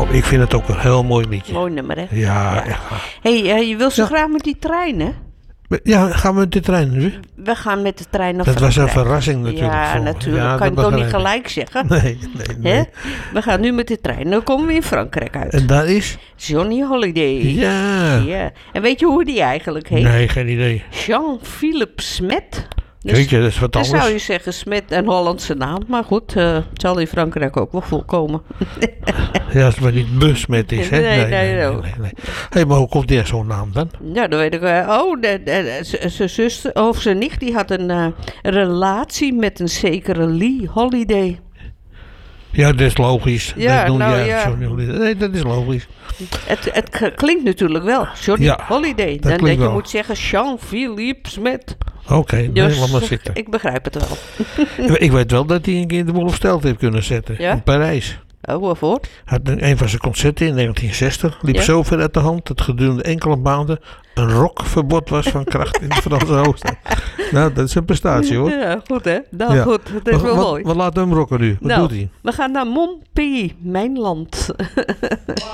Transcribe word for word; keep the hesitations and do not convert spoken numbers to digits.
Oh, ik vind het ook een heel mooi liedje. Mooi nummer, hè? Ja, Ja. echt. Hé, hey, uh, je wil zo Ja. graag met die trein, hè? Ja, gaan we met de trein nu? We gaan met de trein naar Dat was een Frankrijk. verrassing natuurlijk. Ja, voor me. natuurlijk. Ja, kan je dat toch niet begrijp ik. gelijk zeggen? Nee, nee, Hè? nee. We gaan nu met de trein. Dan komen we in Frankrijk uit. En daar is? Johnny Holiday. Ja. Ja. En weet je hoe die eigenlijk heet? Nee, geen idee. Jean-Philippe Smet. Dus, Weet je, dat is wat dan anders. zou je zeggen Smet, een Hollandse naam. Maar goed, uh, het zal in Frankrijk ook wel voorkomen. Ja, als het maar niet Busmet is, hè? Nee, nee, nee. nee. nee, nee. Hé, maar hoe komt die aan zo'n naam dan? Ja, dan weet ik wel. Oh, de- de- de- zijn zuster of zijn nicht, die had een uh, relatie met een zekere Lee Holiday. Ja, dat is logisch. Ja, dat doen, nou, ja, ja. Johnny Holiday. Nee, dat is logisch. Het, het k- klinkt natuurlijk wel. Johnny Ja, Holiday. dat Dan dat klinkt je wel. moet zeggen Jean-Philippe Smet. Oké, okay, Dus, nee, laat maar zitten. ik begrijp het wel. Ik weet wel dat hij een keer de boel op stelte heeft kunnen zetten. Ja? In Parijs. Oh, waarvoor? Had een, een van zijn concerten in negentien zestig liep Ja? zo ver uit de hand dat gedurende enkele maanden een rockverbod was van kracht in de Franse hoofdstad. Nou, dat is een prestatie hoor. Ja, goed hè. Nou Ja. goed, dat is wel wat, mooi. wat laat hem rocken nu? Wat nou, doet hij? we gaan naar Montpellier, mijn land.